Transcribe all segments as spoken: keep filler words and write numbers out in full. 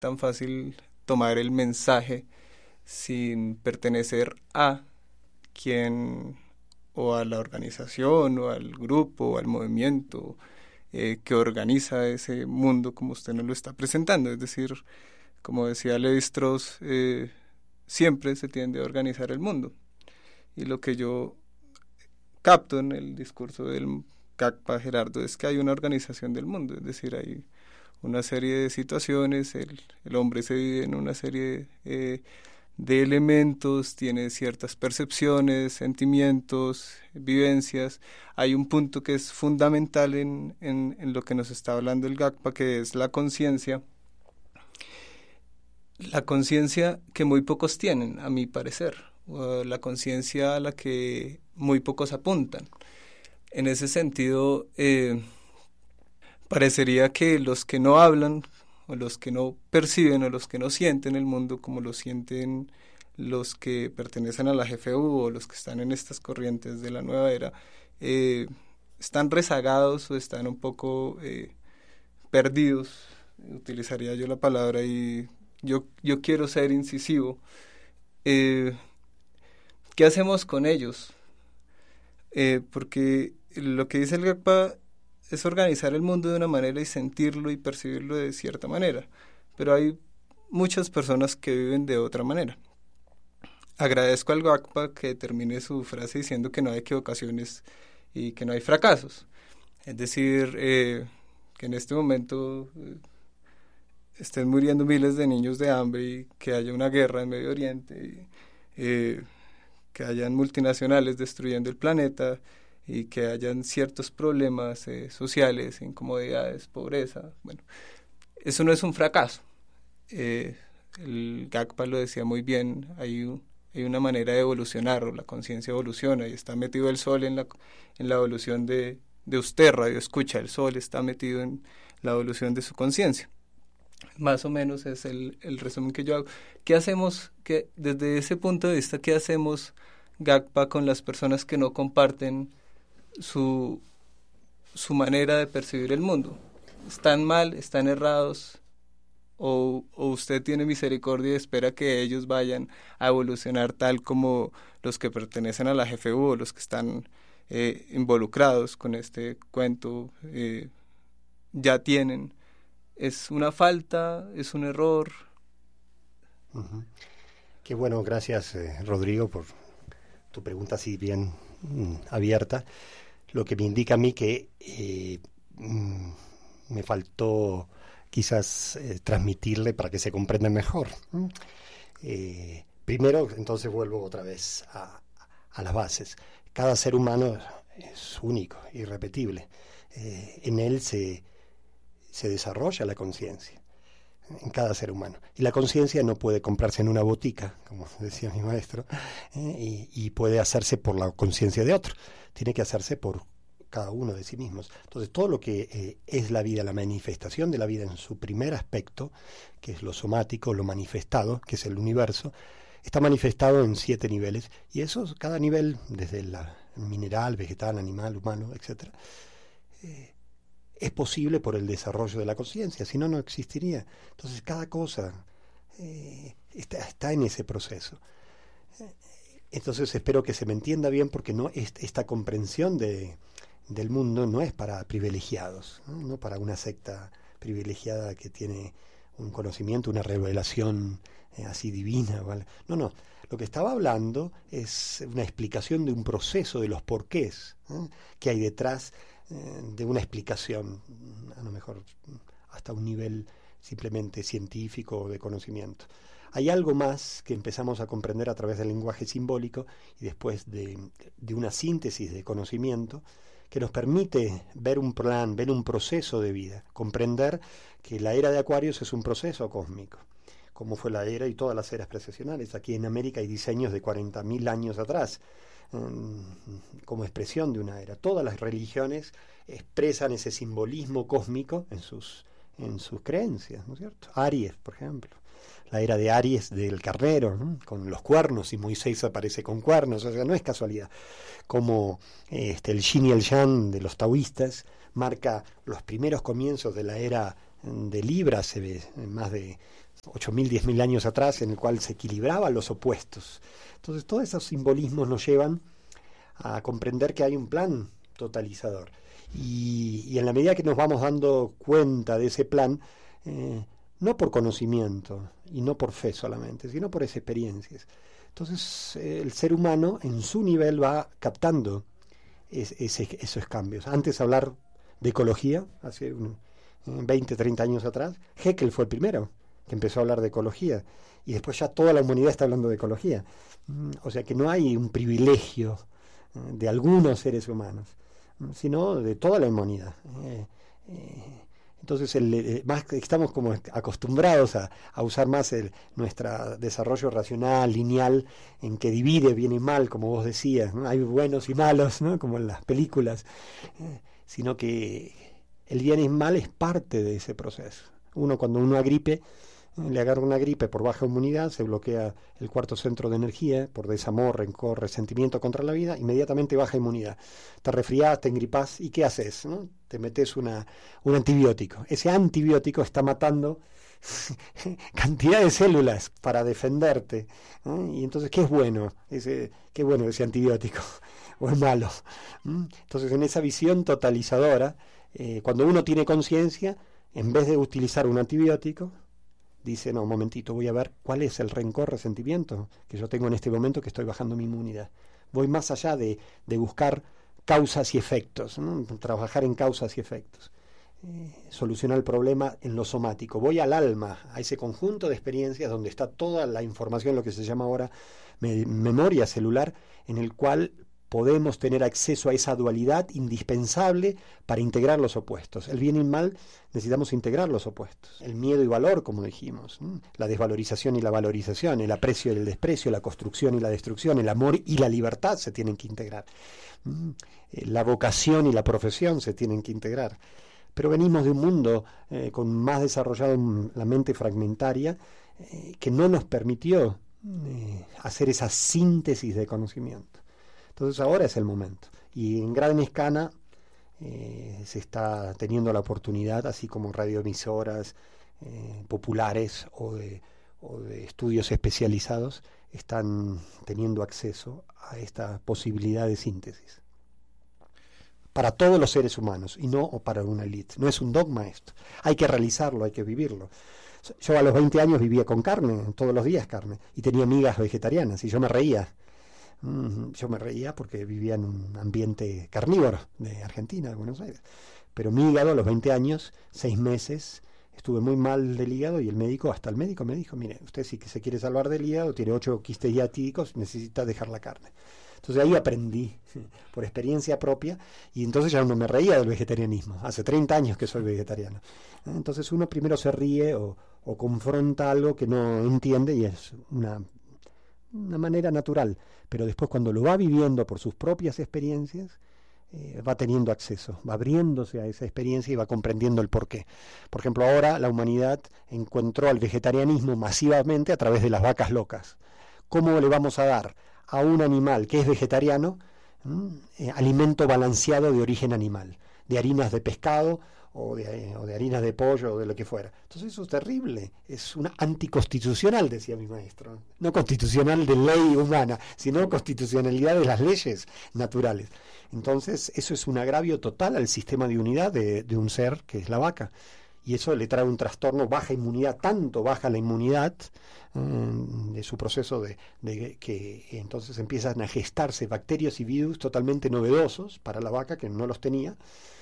tan fácil tomar el mensaje sin pertenecer a quien, o a la organización, o al grupo, o al movimiento eh, que organiza ese mundo como usted nos lo está presentando. Es decir, como decía Levi Strauss, eh, siempre se tiende a organizar el mundo. Y lo que yo capto en el discurso del Gagpa Gerardo es que hay una organización del mundo, es decir, hay una serie de situaciones, el, el hombre se vive en una serie eh, de elementos, tiene ciertas percepciones, sentimientos, vivencias. Hay un punto que es fundamental en, en, en lo que nos está hablando el Gagpa, que es la conciencia. La conciencia que muy pocos tienen, a mi parecer, o la conciencia a la que muy pocos apuntan. En ese sentido, eh, parecería que los que no hablan, o los que no perciben, o los que no sienten el mundo como lo sienten los que pertenecen a la G F U, o los que están en estas corrientes de la nueva era, eh, están rezagados o están un poco eh, perdidos, utilizaría yo la palabra, y yo, yo quiero ser incisivo. Eh, ¿Qué hacemos con ellos? Eh, porque lo que dice el Gagpa es organizar el mundo de una manera y sentirlo y percibirlo de cierta manera, pero hay muchas personas que viven de otra manera. Agradezco al Gagpa que termine su frase diciendo que no hay equivocaciones y que no hay fracasos, es decir, eh, que en este momento eh, estén muriendo miles de niños de hambre y que haya una guerra en Medio Oriente, y, eh, que hayan multinacionales destruyendo el planeta y que hayan ciertos problemas eh, sociales, incomodidades, pobreza. Bueno, eso no es un fracaso. Eh, el Gagpa lo decía muy bien, hay, un, hay una manera de evolucionar, o la conciencia evoluciona, y está metido el sol en la, en la evolución de, de usted, radio escucha, el sol está metido en la evolución de su conciencia. Más o menos es el, el resumen que yo hago. ¿Qué hacemos, que, desde ese punto de vista, qué hacemos, Gagpa, con las personas que no comparten su, su manera de percibir el mundo? ¿Están mal, están errados? O, ¿O usted tiene misericordia y espera que ellos vayan a evolucionar tal como los que pertenecen a la G F U, o los que están eh, involucrados con este cuento eh, ya tienen? ¿Es una falta? ¿Es un error? Uh-huh. Qué bueno, gracias eh, Rodrigo por tu pregunta así bien mm, abierta. Lo que me indica a mí que eh, mm, me faltó quizás eh, transmitirle para que se comprenda mejor. ¿Mm? Eh, primero, entonces vuelvo otra vez a, a las bases. Cada ser humano es único, irrepetible. Eh, en él se... se desarrolla la conciencia en cada ser humano. Y la conciencia no puede comprarse en una botica, como decía mi maestro, eh, y, y puede hacerse por la conciencia de otro. Tiene que hacerse por cada uno de sí mismos. Entonces, todo lo que eh, es la vida, la manifestación de la vida en su primer aspecto, que es lo somático, lo manifestado, que es el universo, está manifestado en siete niveles, y eso, cada nivel, desde el mineral, vegetal, animal, humano, etcétera, eh, es posible por el desarrollo de la conciencia, si no, no existiría. Entonces, cada cosa eh, está, está en ese proceso. Entonces, espero que se me entienda bien, porque no es, esta comprensión de, del mundo no es para privilegiados, ¿no? No para una secta privilegiada que tiene un conocimiento, una revelación eh, así divina, ¿vale? No, no. Lo que estaba hablando es una explicación de un proceso, de los porqués, ¿eh? que hay detrás de una explicación, a lo mejor hasta un nivel simplemente científico o de conocimiento. Hay algo más que empezamos a comprender a través del lenguaje simbólico y después de, de una síntesis de conocimiento que nos permite ver un plan, ver un proceso de vida, comprender que la era de Acuarios es un proceso cósmico, como fue la era y todas las eras precesionales. Aquí en América hay diseños de cuarenta mil años atrás, como expresión de una era. Todas las religiones expresan ese simbolismo cósmico en sus, en sus creencias, ¿no es cierto? Aries, por ejemplo, la era de Aries del carnero, ¿no? Con los cuernos, y Moisés aparece con cuernos, o sea, no es casualidad. Como este, el yin y el yang de los taoístas marca los primeros comienzos de la era de Libra, hace más de ocho mil, diez mil años atrás, en el cual se equilibraban los opuestos. Entonces todos esos simbolismos nos llevan a comprender que hay un plan totalizador. Y, y en la medida que nos vamos dando cuenta de ese plan, eh, no por conocimiento y no por fe solamente, sino por esas experiencias. Entonces eh, el ser humano en su nivel va captando es, ese, esos cambios. Antes hablar de ecología, hace un, veinte, treinta años atrás, Haeckel fue el primero que empezó a hablar de ecología, y después ya toda la humanidad está hablando de ecología. O sea que no hay un privilegio de algunos seres humanos, sino de toda la humanidad. Eh, eh, entonces el, eh, más estamos como acostumbrados a, a usar más el, nuestro desarrollo racional, lineal, en que divide bien y mal, como vos decías, ¿no? Hay buenos y malos, ¿no? Como en las películas, eh, sino que el bien y el mal es parte de ese proceso. Uno cuando uno agripe, le agarra una gripe por baja inmunidad, se bloquea el cuarto centro de energía por desamor, rencor, resentimiento contra la vida, inmediatamente baja inmunidad. Te resfriás, te engripás, ¿y qué haces? ¿No? Te metes una, un antibiótico. Ese antibiótico está matando cantidad de células para defenderte, ¿no? Y entonces, ¿qué es bueno? Ese, ¿qué es bueno ese antibiótico? ¿O es malo? ¿Mm? Entonces, en esa visión totalizadora, eh, cuando uno tiene conciencia, en vez de utilizar un antibiótico, dice, no, un momentito, voy a ver cuál es el rencor, resentimiento que yo tengo en este momento que estoy bajando mi inmunidad. Voy más allá de, de buscar causas y efectos, ¿no? Trabajar en causas y efectos. Eh, solucionar el problema en lo somático. Voy al alma, a ese conjunto de experiencias donde está toda la información, lo que se llama ahora me, memoria celular, en el cual podemos tener acceso a esa dualidad indispensable para integrar los opuestos. El bien y el mal necesitamos integrar los opuestos. El miedo y valor, como dijimos, ¿no? La desvalorización y la valorización, el aprecio y el desprecio, la construcción y la destrucción, el amor y la libertad se tienen que integrar. La vocación y la profesión se tienen que integrar. Pero venimos de un mundo eh, con más desarrollado la mente fragmentaria eh, que no nos permitió eh, hacer esa síntesis de conocimiento. Entonces ahora es el momento. Y en gran escala eh, se está teniendo la oportunidad, así como radioemisoras eh, populares o de, o de estudios especializados, están teniendo acceso a esta posibilidad de síntesis. Para todos los seres humanos y no para una élite. No es un dogma esto. Hay que realizarlo, hay que vivirlo. Yo a los veinte años vivía con carne, todos los días carne, y tenía amigas vegetarianas y yo me reía. Yo me reía porque vivía en un ambiente carnívoro de Argentina, de Buenos Aires. Pero mi hígado a los veinte años, seis meses, estuve muy mal del hígado y el médico, hasta el médico me dijo, mire, usted si se quiere salvar del hígado, tiene ocho quistes diatídicos, necesita dejar la carne. Entonces ahí aprendí, por experiencia propia, y entonces ya no me reía del vegetarianismo. Hace treinta años que soy vegetariano. Entonces uno primero se ríe o, o confronta algo que no entiende y es una, una manera natural. Pero después cuando lo va viviendo por sus propias experiencias, eh, va teniendo acceso, va abriéndose a esa experiencia y va comprendiendo el porqué. Por ejemplo, ahora la humanidad encontró al vegetarianismo masivamente a través de las vacas locas. ¿Cómo le vamos a dar a un animal que es vegetariano eh, alimento balanceado de origen animal, de harinas de pescado o de, o de harinas de pollo o de lo que fuera? Entonces eso es terrible, es una anticonstitucional, decía mi maestro, no constitucional de ley humana, sino constitucionalidad de las leyes naturales. Entonces eso es un agravio total al sistema de unidad de, de un ser que es la vaca, y eso le trae un trastorno, baja inmunidad, tanto baja la inmunidad um, de su proceso de, de que entonces empiezan a gestarse bacterias y virus totalmente novedosos para la vaca que no los tenía,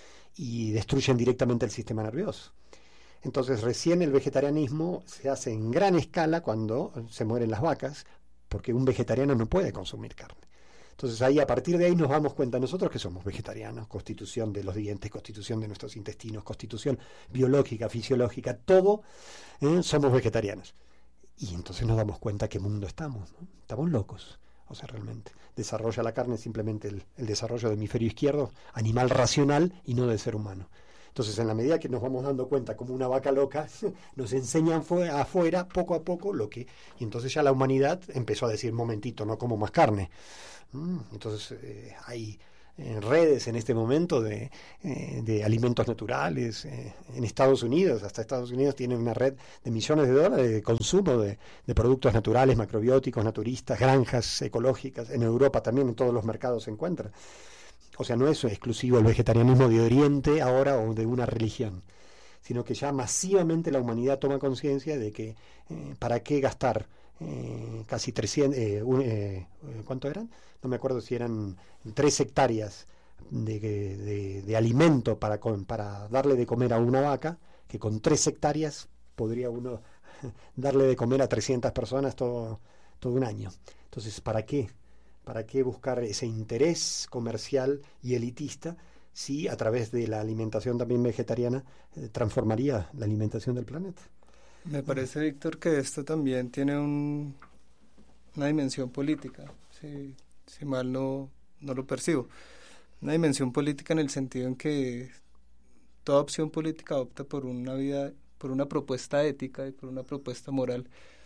y destruyen directamente el sistema nervioso. Entonces recién el vegetarianismo se hace en gran escala cuando se mueren las vacas, porque un vegetariano no puede consumir carne. Entonces ahí, a partir de ahí nos damos cuenta nosotros que somos vegetarianos, constitución de los dientes, constitución de nuestros intestinos, constitución biológica, fisiológica, todo, ¿eh? Somos vegetarianos. Y entonces nos damos cuenta qué mundo estamos, ¿no? Estamos locos. O sea, realmente desarrolla la carne simplemente el, el desarrollo del hemisferio izquierdo, animal racional y no del ser humano. Entonces, en la medida que nos vamos dando cuenta como una vaca loca, nos enseñan fue, afuera, poco a poco, lo que... Y entonces ya la humanidad empezó a decir, momentito, no como más carne. Entonces, eh, hay eh, redes en este momento de, eh, de alimentos naturales. Eh, en Estados Unidos, hasta Estados Unidos tiene una red de millones de dólares de consumo de, de productos naturales, macrobióticos, naturistas, granjas ecológicas. En Europa también en todos los mercados se encuentra. O sea, no es exclusivo el vegetarianismo de Oriente ahora o de una religión, sino que ya masivamente la humanidad toma conciencia de que eh, para qué gastar eh, casi trescientos, eh, un, eh, ¿cuánto eran? No me acuerdo si eran tres hectáreas de, de, de alimento para, con, para darle de comer a una vaca, que con tres hectáreas podría uno darle de comer a trescientas personas todo, todo un año. Entonces, ¿para qué? ¿Para qué buscar ese interés comercial y elitista si a través de la alimentación también vegetariana eh, transformaría la alimentación del planeta? Me parece, Víctor, que esto también tiene un, una dimensión política, si, si mal no, no lo percibo. Una dimensión política en el sentido en que toda opción política opta por una vida, por una propuesta ética y por una propuesta moral.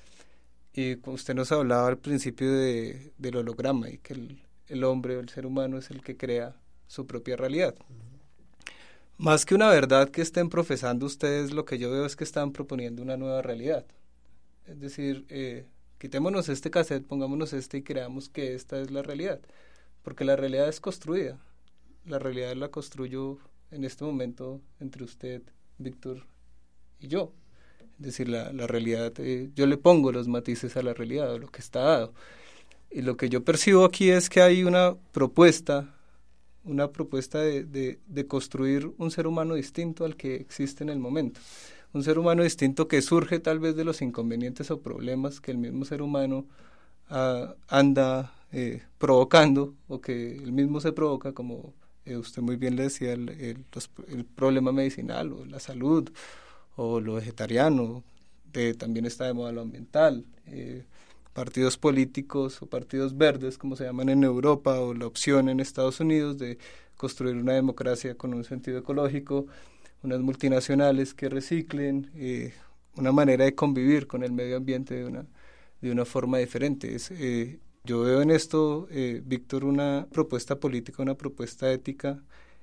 Y usted nos hablaba al principio de, del holograma y que el, el hombre o el ser humano es el que crea su propia realidad. Uh-huh. Más que una verdad que estén profesando ustedes, lo que yo veo es que están proponiendo una nueva realidad. Es decir, eh, quitémonos este cassette, pongámonos este y creamos que esta es la realidad. Porque la realidad es construida. La realidad la construyo en este momento entre usted, Víctor, y yo. Es decir, la, la realidad, eh, yo le pongo los matices a la realidad, a lo que está dado. Y lo que yo percibo aquí es que hay una propuesta, una propuesta de, de, de construir un ser humano distinto al que existe en el momento. Un ser humano distinto que surge tal vez de los inconvenientes o problemas que el mismo ser humano uh, anda eh, provocando, o que él mismo se provoca, como eh, usted muy bien le decía, el, el, los, el problema medicinal o la salud, o lo vegetariano, de, también está de moda lo ambiental, eh, partidos políticos o partidos verdes, como se llaman en Europa, o la opción en Estados Unidos de construir una democracia con un sentido ecológico, unas multinacionales que reciclen, eh, una manera de convivir con el medio ambiente de una, de una forma diferente. Es, eh, yo veo en esto, eh, Víctor, una propuesta política, una propuesta ética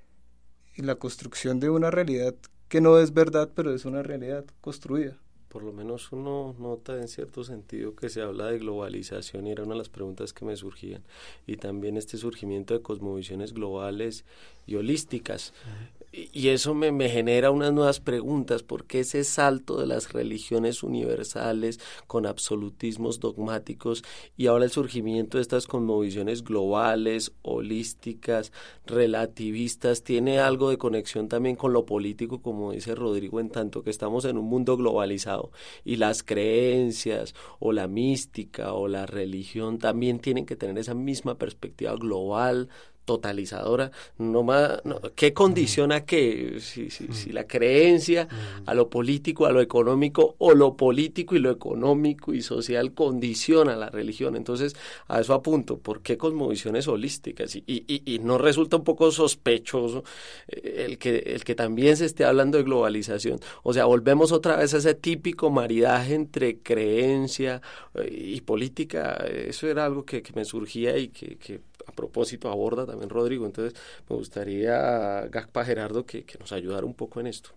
y la construcción de una realidad que no es verdad, pero es una realidad construida. Por lo menos uno nota en cierto sentido que se habla de globalización y era una de las preguntas que me surgían, y también este surgimiento de cosmovisiones globales y holísticas. Uh-huh. Y eso me, me genera unas nuevas preguntas, ¿por qué ese salto de las religiones universales con absolutismos dogmáticos y ahora el surgimiento de estas cosmovisiones globales, holísticas, relativistas? ¿Tiene algo de conexión también con lo político, como dice Rodrigo, en tanto que estamos en un mundo globalizado y las creencias o la mística o la religión también tienen que tener esa misma perspectiva global, totalizadora? No más, no, ¿qué condiciona qué? Si, si, si la creencia a lo político, a lo económico, o lo político y lo económico y social condiciona la religión. Entonces, a eso apunto. ¿Por qué cosmovisiones holísticas? Y, y, y no resulta un poco sospechoso el que, el que también se esté hablando de globalización. O sea, volvemos otra vez a ese típico maridaje entre creencia y política. Eso era algo que, que me surgía y que, que a propósito aborda también Rodrigo. Entonces me gustaría, Gagpa Gerardo, que, que nos ayudara un poco en esto.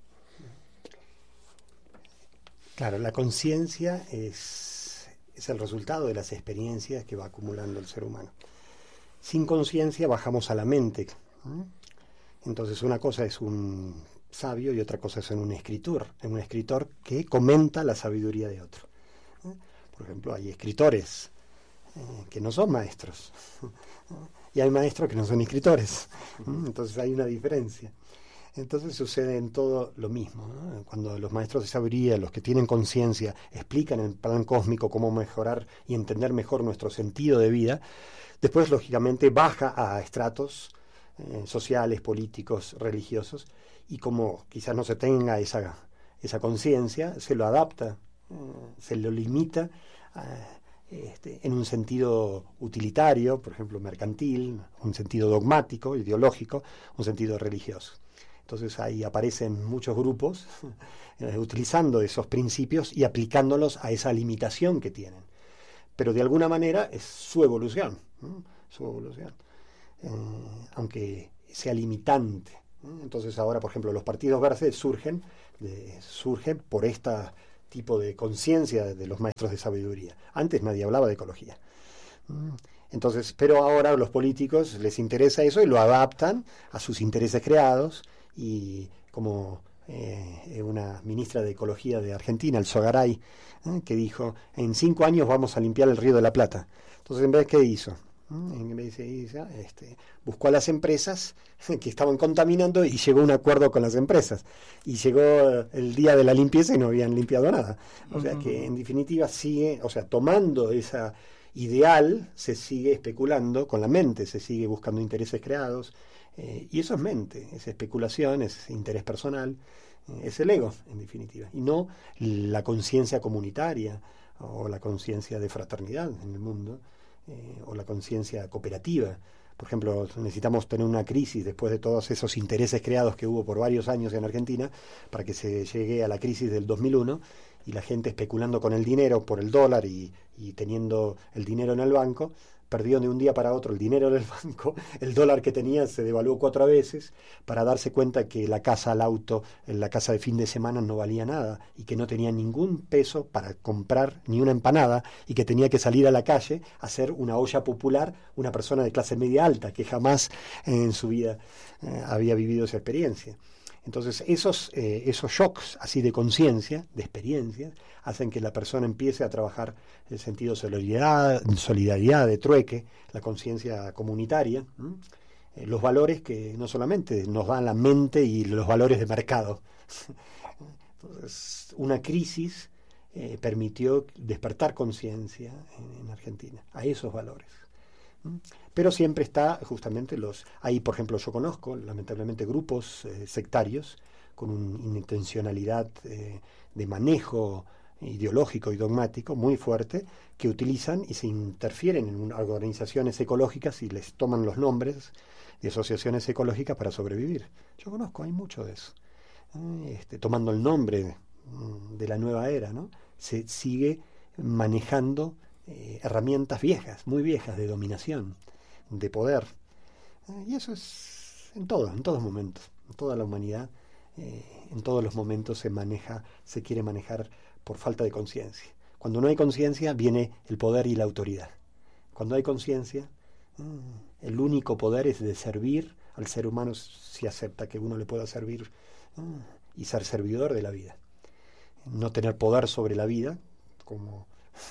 Claro, la conciencia es, es el resultado de las experiencias que va acumulando el ser humano. Sin conciencia bajamos a la mente. Entonces una cosa es un sabio y otra cosa es un escritor, un escritor que comenta la sabiduría de otro. Por ejemplo, hay escritores eh, que no son maestros y hay maestros que no son escritores. Entonces hay una diferencia. Entonces sucede en todo lo mismo, ¿no? Cuando los maestros de sabiduría, los que tienen conciencia, explican en el plan cósmico cómo mejorar y entender mejor nuestro sentido de vida, después lógicamente baja a estratos eh, sociales, políticos, religiosos, y como quizás no se tenga esa, esa conciencia, se lo adapta, eh, se lo limita eh, este, en un sentido utilitario, por ejemplo mercantil, un sentido dogmático, ideológico, un sentido religioso. Entonces ahí aparecen muchos grupos eh, utilizando esos principios y aplicándolos a esa limitación que tienen. Pero de alguna manera es su evolución, ¿no? Su evolución. eh, aunque sea limitante. Entonces ahora, por ejemplo, los partidos verdes surgen, de, surgen por este tipo de conciencia de los maestros de sabiduría. Antes nadie hablaba de ecología. Entonces, pero ahora a los políticos les interesa eso y lo adaptan a sus intereses creados, y como eh, una ministra de Ecología de Argentina, el Sogaray, eh, que dijo, en cinco años vamos a limpiar el Río de la Plata. Entonces, en vez, ¿qué hizo? En vez de, este, buscó a las empresas que estaban contaminando y llegó a un acuerdo con las empresas. Y llegó el día de la limpieza y no habían limpiado nada. O sea que, en definitiva, sigue, o sea, tomando esa ideal, se sigue especulando con la mente, se sigue buscando intereses creados, eh, y eso es mente, es especulación, es interés personal, eh, es el ego, en definitiva, y no la conciencia comunitaria o la conciencia de fraternidad en el mundo, eh, o la conciencia cooperativa. Por ejemplo, necesitamos tener una crisis después de todos esos intereses creados que hubo por varios años en Argentina para que se llegue a la crisis del dos mil uno, y la gente especulando con el dinero por el dólar y, y teniendo el dinero en el banco, perdió de un día para otro el dinero del banco, el dólar que tenía se devaluó cuatro veces, para darse cuenta que la casa al auto, en la casa de fin de semana no valía nada, y que no tenía ningún peso para comprar ni una empanada, y que tenía que salir a la calle a hacer una olla popular, una persona de clase media alta, que jamás en su vida eh, había vivido esa experiencia. Entonces esos, eh, esos shocks así de conciencia, de experiencias, hacen que la persona empiece a trabajar el sentido de solidaridad, solidaridad de trueque, la conciencia comunitaria, eh, los valores que no solamente nos dan la mente y los valores de mercado. Entonces, una crisis eh, permitió despertar conciencia en, en Argentina a esos valores. Pero siempre está justamente los... Ahí, por ejemplo, yo conozco, lamentablemente, grupos eh, sectarios con una intencionalidad eh, de manejo ideológico y dogmático muy fuerte, que utilizan y se interfieren en una, organizaciones ecológicas y les toman los nombres de asociaciones ecológicas para sobrevivir. Yo conozco, hay mucho de eso. Eh, este, tomando el nombre de la nueva era, ¿no? Se sigue manejando Eh, herramientas viejas, muy viejas, de dominación, de poder, eh, y eso es en todo, en todos momentos, en toda la humanidad, eh, en todos los momentos se maneja, se quiere manejar por falta de conciencia. Cuando no hay conciencia viene el poder y la autoridad. Cuando hay conciencia, eh, el único poder es de servir al ser humano, si acepta que uno le pueda servir, eh, y ser servidor de la vida, no tener poder sobre la vida como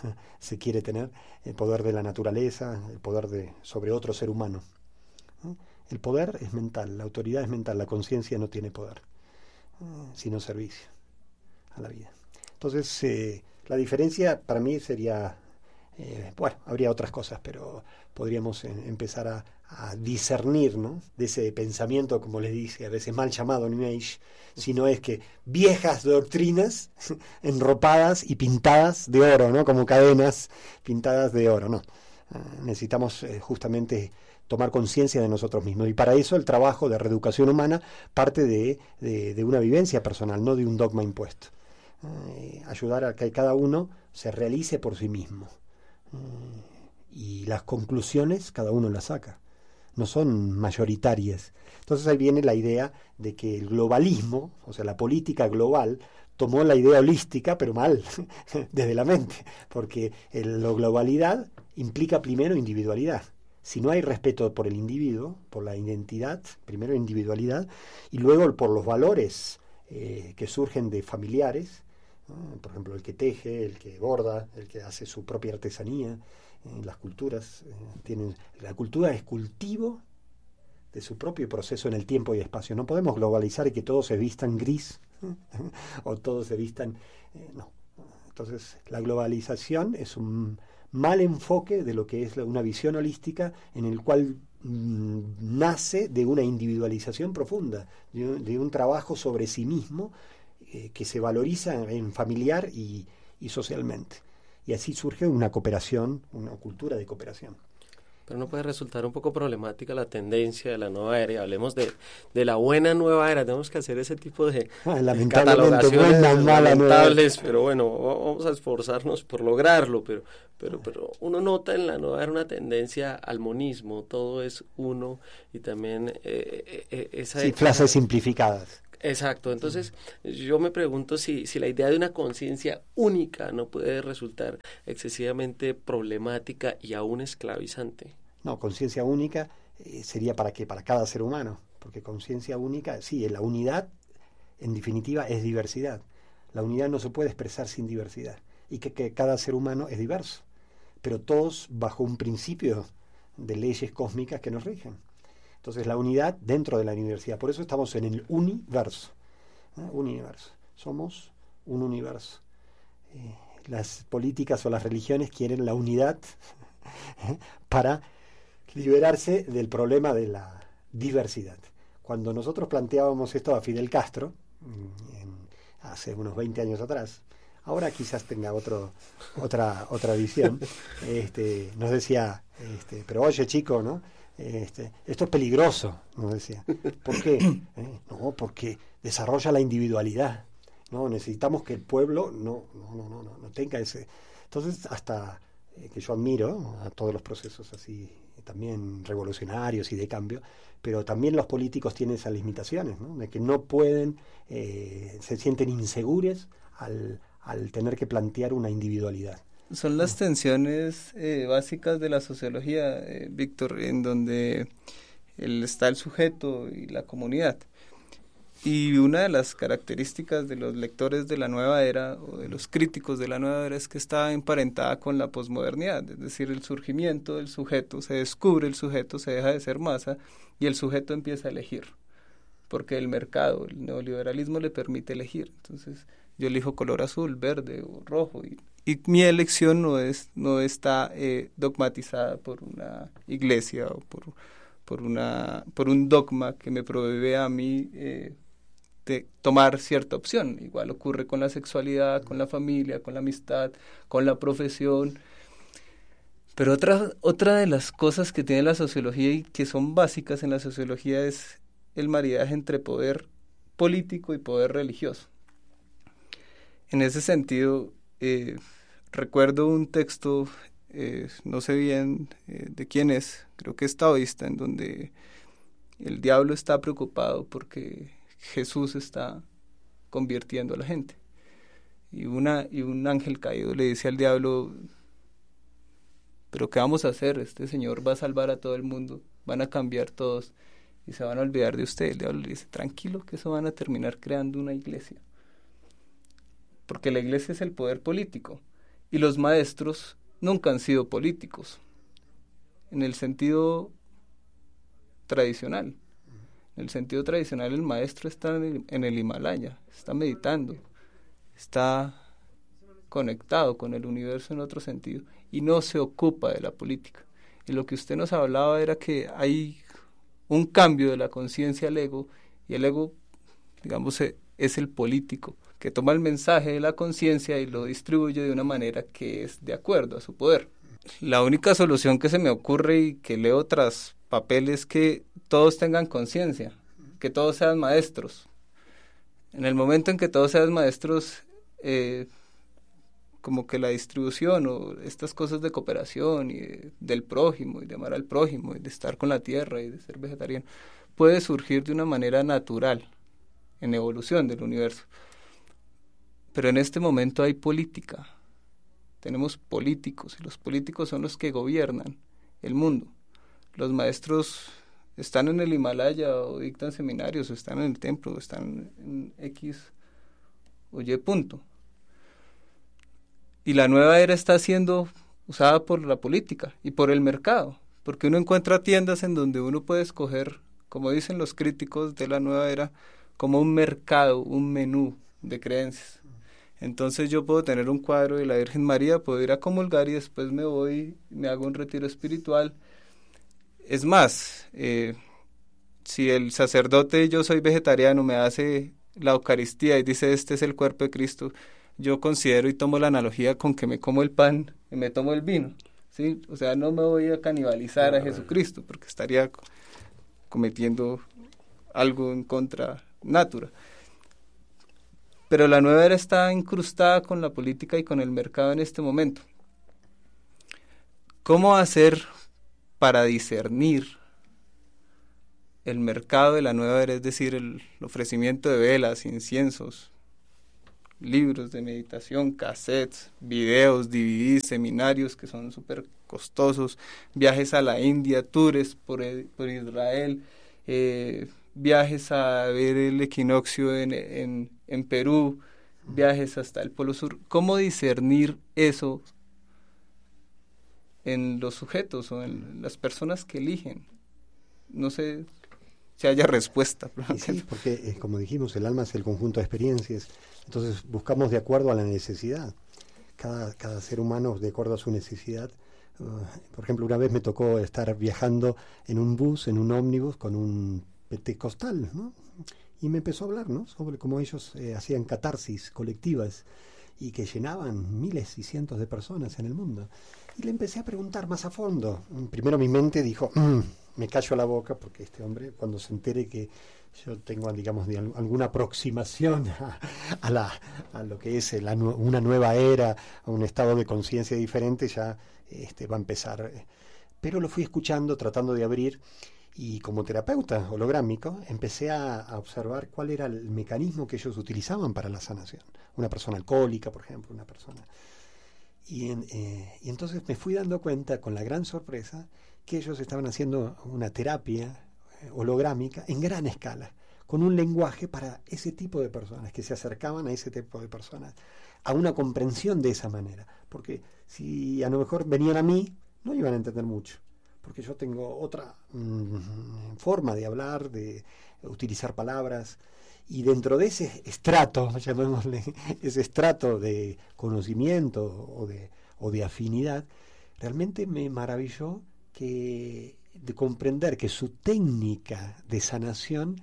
se quiere tener, el poder de la naturaleza, el poder de sobre otro ser humano. ¿Eh? El poder es mental, la autoridad es mental, la conciencia no tiene poder, eh, sino servicio a la vida. Entonces, eh, la diferencia para mí sería, eh, bueno, habría otras cosas, pero podríamos eh, empezar a, a discernir, ¿no?, de ese pensamiento, como les dice, a veces mal llamado New Age, sino es que viejas doctrinas enropadas y pintadas de oro, ¿no?, como cadenas pintadas de oro, ¿no? Uh, necesitamos eh, justamente tomar conciencia de nosotros mismos, y para eso el trabajo de reeducación humana parte de, de, de una vivencia personal, no de un dogma impuesto. Uh, ayudar a que cada uno se realice por sí mismo. Uh, y las conclusiones cada uno las saca, no son mayoritarias. Entonces ahí viene la idea de que el globalismo, o sea, la política global, tomó la idea holística, pero mal, desde la mente, porque el, la globalidad implica primero individualidad. Si no hay respeto por el individuo, por la identidad, primero individualidad, y luego por los valores eh, que surgen de familiares, ¿no? Por ejemplo, el que teje, el que borda, el que hace su propia artesanía. En las culturas eh, tienen, la cultura es cultivo de su propio proceso en el tiempo y espacio. No podemos globalizar y que todos se vistan gris o todos se vistan eh, no. Entonces la globalización es un mal enfoque de lo que es una visión holística, en el cual mmm, nace de una individualización profunda, de un, de un trabajo sobre sí mismo eh, que se valoriza en, en familiar y, y socialmente. Y así surge una cooperación, una cultura de cooperación. Pero no puede resultar un poco problemática la tendencia de la nueva era, y hablemos de, de la buena nueva era. Tenemos que hacer ese tipo de, de catalogaciones buena, lamentables, pero bueno, vamos a esforzarnos por lograrlo, pero, pero, pero uno nota en la nueva era una tendencia al monismo, todo es uno, y también eh, eh, esa... Sí, frases simplificadas. Exacto, entonces yo me pregunto si, si la idea de una conciencia única no puede resultar excesivamente problemática y aún esclavizante. No, conciencia única eh, sería para qué, para cada ser humano, porque conciencia única, sí, la unidad en definitiva es diversidad. La unidad no se puede expresar sin diversidad, y que, que cada ser humano es diverso, pero todos bajo un principio de leyes cósmicas que nos rigen. Entonces la unidad dentro de la universidad, por eso estamos en el universo, ¿eh? universo, somos un universo. Eh, las políticas o las religiones quieren la unidad ¿eh? para liberarse del problema de la diversidad. Cuando nosotros planteábamos esto a Fidel Castro, en, hace unos veinte años atrás, ahora quizás tenga otro, otra, otra visión, este, nos decía, este, pero oye chico, ¿no? Este, esto es peligroso, nos decía. ¿Por qué? ¿Eh? No, porque desarrolla la individualidad. No, necesitamos que el pueblo no, no, no, no, no tenga ese. Entonces, hasta eh, que yo admiro a todos los procesos así, también revolucionarios y de cambio, pero también los políticos tienen esas limitaciones, ¿no? De que no pueden, eh, se sienten inseguros al, al tener que plantear una individualidad. Son las tensiones eh, básicas de la sociología, eh, Víctor, en donde el, está el sujeto y la comunidad. Y una de las características de los lectores de la nueva era, o de los críticos de la nueva era, es que está emparentada con la posmodernidad, es decir, el surgimiento del sujeto, se descubre el sujeto, se deja de ser masa, y el sujeto empieza a elegir, porque el mercado, el neoliberalismo le permite elegir. Entonces, yo elijo color azul, verde o rojo, y Y mi elección no es no está eh, dogmatizada por una iglesia o por por una por un dogma que me prohíbe a mí eh, de tomar cierta opción. Igual ocurre con la sexualidad, con la familia, con la amistad, con la profesión. Pero otra otra de las cosas que tiene la sociología y que son básicas en la sociología es el maridaje entre poder político y poder religioso. En ese sentido, Eh, recuerdo un texto, eh, no sé bien eh, de quién es, creo que es taoísta, en donde el diablo está preocupado porque Jesús está convirtiendo a la gente. Y, una, y un ángel caído le dice al diablo, ¿pero qué vamos a hacer? Este señor va a salvar a todo el mundo, van a cambiar todos y se van a olvidar de usted. El diablo le dice, tranquilo, que eso van a terminar creando una iglesia. Porque la iglesia es el poder político y los maestros nunca han sido políticos en el sentido tradicional. En el sentido tradicional el maestro está en el, en el Himalaya, está meditando, está conectado con el universo en otro sentido y no se ocupa de la política. Y lo que usted nos hablaba era que hay un cambio de la conciencia al ego, y el ego, digamos, es el político, que toma el mensaje de la conciencia y lo distribuye de una manera que es de acuerdo a su poder. La única solución que se me ocurre y que leo tras papel es que todos tengan conciencia, que todos sean maestros. En el momento en que todos sean maestros, eh, como que la distribución o estas cosas de cooperación y de, del prójimo y de amar al prójimo y de estar con la tierra y de ser vegetariano, puede surgir de una manera natural en evolución del universo. Pero en este momento hay política, tenemos políticos, y los políticos son los que gobiernan el mundo. Los maestros están en el Himalaya o dictan seminarios, o están en el templo, o están en X o Y punto. Y la nueva era está siendo usada por la política y por el mercado, porque uno encuentra tiendas en donde uno puede escoger, como dicen los críticos de la nueva era, como un mercado, un menú de creencias. Entonces yo puedo tener un cuadro de la Virgen María, puedo ir a comulgar y después me voy, me hago un retiro espiritual. Es más, eh, si el sacerdote, yo soy vegetariano, me hace la Eucaristía y dice este es el cuerpo de Cristo, yo considero y tomo la analogía con que me como el pan y me tomo el vino. ¿sí? O sea, no me voy a canibalizar a Jesucristo porque estaría cometiendo algo en contra natura. Pero la nueva era está incrustada con la política y con el mercado en este momento. ¿Cómo hacer para discernir el mercado de la nueva era, es decir, el ofrecimiento de velas, inciensos, libros de meditación, cassettes, videos, D V Ds, seminarios que son súper costosos, viajes a la India, tours por, por Israel, eh, viajes a ver el equinoccio en, en, en Perú, viajes hasta el Polo Sur? ¿Cómo discernir eso en los sujetos o en las personas que eligen? No sé si haya respuesta. Y sí, porque eh, como dijimos, el alma es el conjunto de experiencias, entonces buscamos de acuerdo a la necesidad. Cada, cada ser humano de acuerdo a su necesidad. Uh, por ejemplo, una vez me tocó estar viajando en un bus, en un ómnibus, con un pentecostal, ¿no? Y me empezó a hablar, ¿no?, sobre cómo ellos eh, hacían catarsis colectivas y que llenaban miles y cientos de personas en el mundo. Y le empecé a preguntar más a fondo. Primero mi mente dijo, mmm, me callo la boca, porque este hombre, cuando se entere que yo tengo, digamos, de alguna aproximación a, a, la, a lo que es la, una nueva era, a un estado de conciencia diferente, ya este, va a empezar. Pero lo fui escuchando, tratando de abrir, y como terapeuta holográmico empecé a, a observar cuál era el mecanismo que ellos utilizaban para la sanación. Una persona alcohólica, por ejemplo, una persona... Y, en, eh, y entonces me fui dando cuenta, con la gran sorpresa, que ellos estaban haciendo una terapia eh, holográmica en gran escala, con un lenguaje para ese tipo de personas, que se acercaban a ese tipo de personas, a una comprensión de esa manera. Porque si a lo mejor venían a mí, no iban a entender mucho, porque yo tengo otra mmm, forma de hablar, de utilizar palabras. Y dentro de ese estrato, llamémosle, ese estrato de conocimiento o de, o de afinidad, realmente me maravilló que, de comprender que su técnica de sanación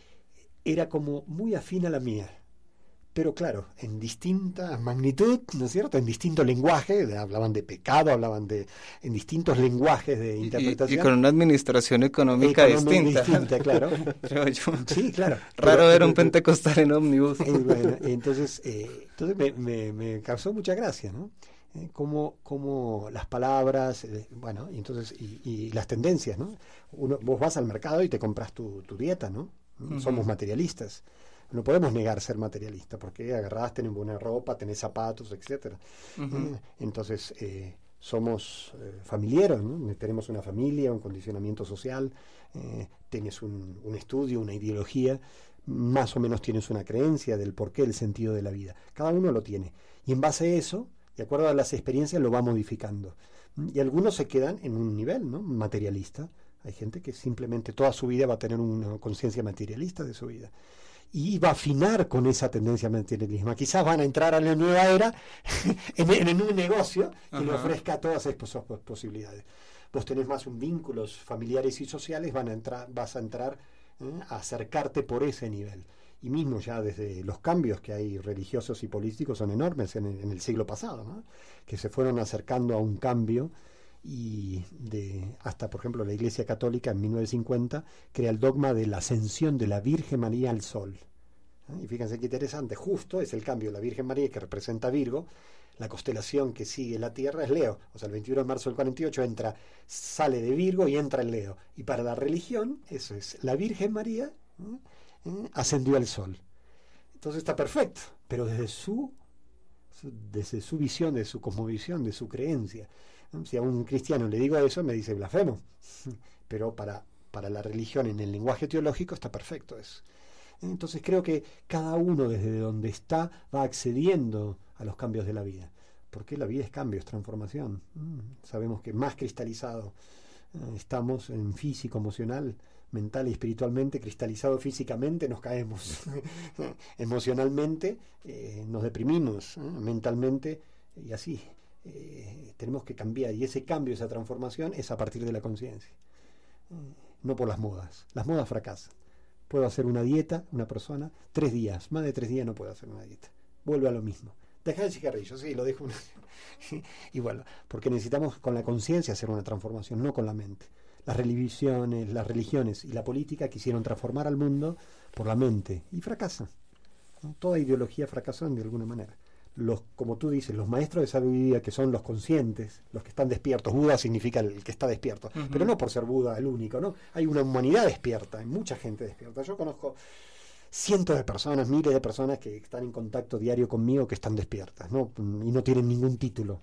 era como muy afín a la mía. Pero claro, en distinta magnitud, ¿no es cierto?, en distinto lenguaje, hablaban de pecado, hablaban de en distintos lenguajes de interpretación. Y, y con una administración económica distinta. distinta, claro. Creo yo. Sí, claro. Raro pero, ver pero, un pentecostal en ómnibus. Eh, bueno, entonces, eh, entonces me, me, me causó mucha gracia, ¿no? Eh, como, como las palabras, eh, bueno, y entonces, y, y las tendencias, ¿no? Uno, vos vas al mercado y te compras tu, tu dieta, ¿no? Uh-huh. Somos materialistas. No podemos negar ser materialista, porque agarrás, tenés buena ropa, tenés zapatos, etcétera. Uh-huh. Entonces, eh, somos eh, familiares, ¿no? Tenemos una familia, un condicionamiento social, eh, tienes un, un estudio, una ideología, más o menos tienes una creencia del porqué, el sentido de la vida. Cada uno lo tiene. Y en base a eso, de acuerdo a las experiencias, lo va modificando. Y algunos se quedan en un nivel, ¿no?, materialista. Hay gente que simplemente toda su vida va a tener una conciencia materialista de su vida. Y va a afinar con esa tendencia materialismo. Quizás van a entrar a la nueva era en, en un negocio que Ajá. le ofrezca todas esas posibilidades. Vos tenés más un vínculos familiares y sociales, van a entrar, vas a entrar eh, a acercarte por ese nivel. Y mismo ya desde los cambios que hay religiosos y políticos son enormes en el, en el siglo pasado, ¿no?, que se fueron acercando a un cambio. Y de hasta, por ejemplo, la Iglesia Católica en mil novecientos cincuenta crea el dogma de la ascensión de la Virgen María al Sol. ¿Eh? Y fíjense qué interesante, justo es el cambio de la Virgen María, que representa Virgo. La constelación que sigue la Tierra es Leo, o sea, el veintiuno de marzo del cuarenta y ocho entra, sale de Virgo y entra en Leo. Y para la religión, eso es, la Virgen María ¿eh? ¿Eh? ascendió al Sol. Entonces está perfecto, pero desde su, su desde su visión, de su cosmovisión, de su creencia. Si a un cristiano le digo eso, me dice blasfemo. Pero para, para la religión, en el lenguaje teológico, está perfecto eso. Entonces creo que cada uno desde donde está va accediendo a los cambios de la vida. Porque la vida es cambio, es transformación. Sabemos que más cristalizado estamos en físico, emocional, mental y espiritualmente, cristalizado físicamente nos caemos. Emocionalmente eh, nos deprimimos, ¿eh? mentalmente y así. Eh, tenemos que cambiar, y ese cambio, esa transformación es a partir de la conciencia, eh, no por las modas. Las modas fracasan. Puedo hacer una dieta, una persona, tres días, más de tres días no puedo hacer una dieta, vuelve a lo mismo. Deja el cigarrillo, sí, lo dejo. Y bueno, porque necesitamos con la conciencia hacer una transformación, no con la mente. Las religiones, las religiones y la política quisieron transformar al mundo por la mente y fracasan, ¿no? Toda ideología fracasó de alguna manera. Los, como tú dices, los maestros de sabiduría, que son los conscientes, los que están despiertos. Buda significa el que está despierto, uh-huh. Pero no por ser Buda el único, ¿no? Hay una humanidad despierta, hay mucha gente despierta. Yo conozco cientos de personas, miles de personas que están en contacto diario conmigo que están despiertas, ¿no? Y no tienen ningún título.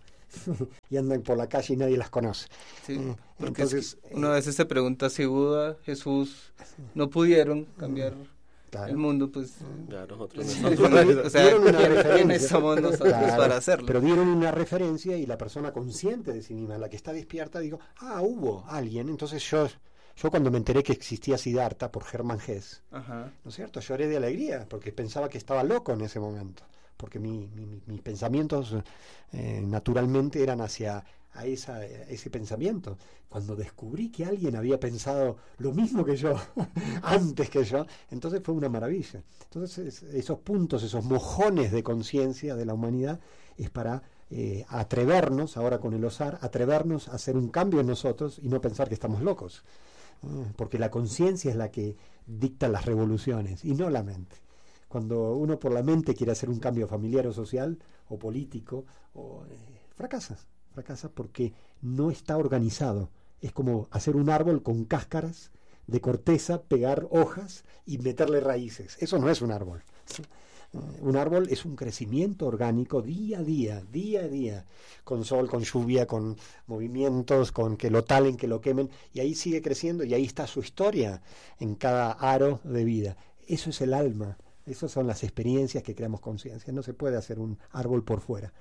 Y andan por la calle y nadie las conoce. Sí, eh, porque entonces, es que uno a veces se pregunta si Buda, Jesús no pudieron cambiar claro. el mundo, pues claro, nosotros sí, no, o sea, dieron una referencia. ¿Quiénes somos nosotros claro, para hacerlo? Pero dieron una referencia y la persona consciente de sí misma, la que está despierta, digo, ah, hubo alguien. Entonces yo yo cuando me enteré que existía Siddhartha por Hermann Hesse, Ajá. ¿no es cierto? Lloré de alegría porque pensaba que estaba loco en ese momento, porque mi, mi, mis pensamientos eh, naturalmente eran hacia a esa, a ese pensamiento. Cuando descubrí que alguien había pensado lo mismo que yo, antes que yo, entonces fue una maravilla. Entonces esos puntos, esos mojones de conciencia de la humanidad es para eh, atrevernos, ahora con el OSAR, atrevernos a hacer un cambio en nosotros y no pensar que estamos locos. Eh, porque la conciencia es la que dicta las revoluciones y no la mente. Cuando uno por la mente quiere hacer un cambio familiar o social o político, o, eh, fracasa, fracasa porque no está organizado. Es como hacer un árbol con cáscaras de corteza, pegar hojas y meterle raíces. Eso no es un árbol. Eh, un árbol es un crecimiento orgánico día a día, día a día, con sol, con lluvia, con movimientos, con que lo talen, que lo quemen, y ahí sigue creciendo y ahí está su historia en cada aro de vida. Eso es el alma. Esas son las experiencias que creamos conciencia. No se puede hacer un árbol por fuera,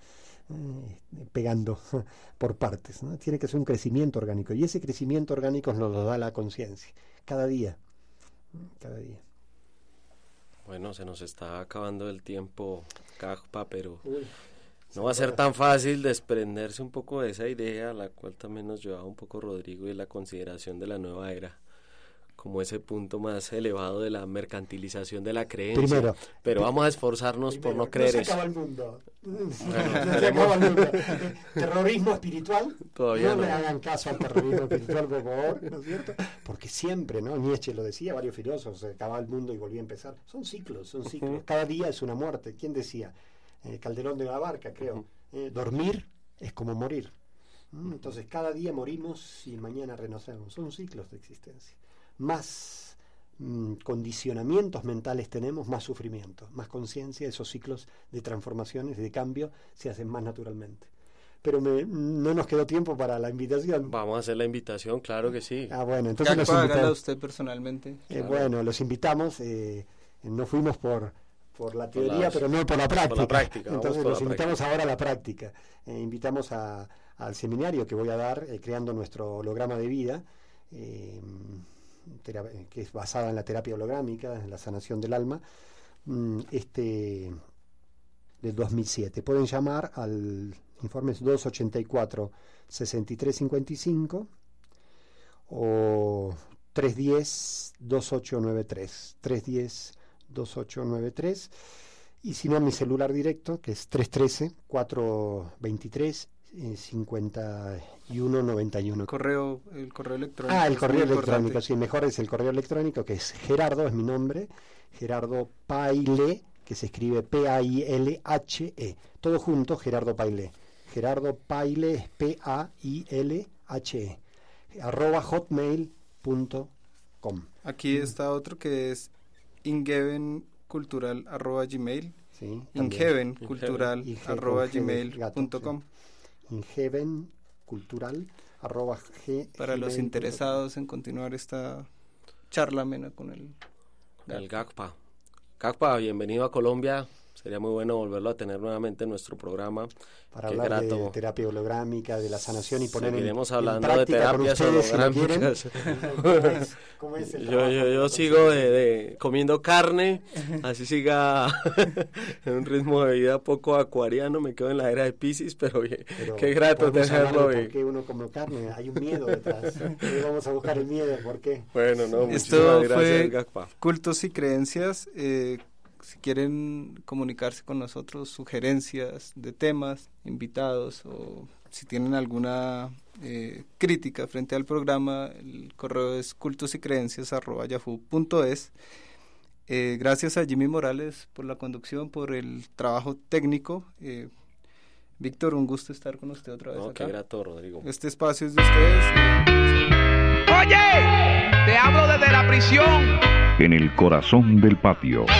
eh, pegando por partes, ¿no? Tiene que ser un crecimiento orgánico. Y ese crecimiento orgánico nos lo da la conciencia. Cada día. Cada día. Bueno, se nos está acabando el tiempo, Cagpa, pero Uy, no va a ser tan fácil desprenderse un poco de esa idea, a la cual también nos llevaba un poco Rodrigo, y la consideración de la nueva era como ese punto más elevado de la mercantilización de la creencia. Primero, pero vamos a esforzarnos primero, por no creer no eso. Se acaba el mundo. Bueno, no se acaba el mundo. Terrorismo espiritual. Todavía no, no le hagan caso al terrorismo espiritual, por favor, ¿no es cierto? Porque siempre, ¿no? Nietzsche lo decía, varios filósofos, se acaba el mundo y volvía a empezar. Son ciclos, son ciclos. Uh-huh. Cada día es una muerte. ¿Quién decía? Eh, Calderón de la Barca, creo. Uh-huh. Eh, dormir es como morir. ¿Mm? Entonces, cada día morimos y mañana renacemos. Son ciclos de existencia. Más mmm, condicionamientos mentales tenemos, más sufrimiento, más conciencia. Esos ciclos de transformaciones, de cambio, se hacen más naturalmente. Pero me, no nos quedó tiempo para la invitación. Vamos a hacer la invitación, claro que sí. Ah, bueno, entonces los invitamos. usted personalmente? Eh, Claro. Bueno, los invitamos. Eh, no fuimos por por la teoría, por las, pero no por la práctica. Por la práctica entonces los invitamos práctica. ahora a la práctica. Eh, invitamos a, al seminario que voy a dar, eh, creando nuestro holograma de vida. Eh, que es basada en la terapia holográmica, en la sanación del alma, este del dos mil siete. Pueden llamar al informe dos ochenta y cuatro, sesenta y tres cincuenta y cinco o tres diez, veintiocho noventa y tres, tres diez, veintiocho noventa y tres, y si no, mi celular directo, que es tres trece, cuatrocientos veintitrés, cincuenta y uno noventa y uno. Correo, el correo electrónico. Ah, el correo electrónico, importante. Sí, mejor es el correo electrónico, que es Gerardo, es mi nombre, Gerardo Paile, que se escribe P A I L H E, todo junto, Gerardo Paile. Gerardo Paile es P A I L H E, arroba hotmail punto com. Aquí está otro que es ingevencultural arroba gmail, sí, ingevencultural arroba gmail punto com. Ingeven cultural arroba g para los interesados en continuar esta charla amena con el el Cagpa. Cagpa, bienvenido a Colombia. Sería muy bueno volverlo a tener nuevamente en nuestro programa. Para Qué hablar grato. de terapia holográmica, de la sanación y poner Seguiremos en, hablando en de práctica terapias con ustedes, holográmicas. si lo quieren. ¿Cómo es, cómo es el yo trabajo? yo, yo sigo de, de comiendo carne, así siga en un ritmo de vida poco acuariano, me quedo en la era de Piscis, pero, bien, Pero qué grato podemos hablar tenerlo. de Y... ¿Por qué uno come carne? Hay un miedo detrás. Y vamos a buscar el miedo, ¿por qué? Bueno, no, Esto muchísimas gracias, fue Cagpa. Cultos y Creencias, eh, si quieren comunicarse con nosotros, sugerencias de temas, invitados, o si tienen alguna eh, crítica frente al programa, el correo es cultos y creencias arroba yahoo punto es. Eh, gracias a Jimmy Morales por la conducción, por el trabajo técnico. Eh, Víctor, un gusto estar con usted otra vez no, acá. Qué grato, Rodrigo. Este espacio es de ustedes. Oye, te hablo desde la prisión. En el corazón del patio.